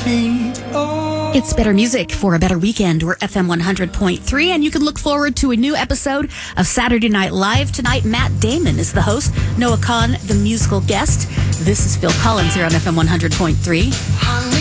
It's better music for a better weekend. We're FM 100.3, and you can look forward to a new episode of Saturday Night Live. Tonight, Matt Damon is the host, Noah Kahan, the musical guest. This is Phil Collins here on FM 100.3.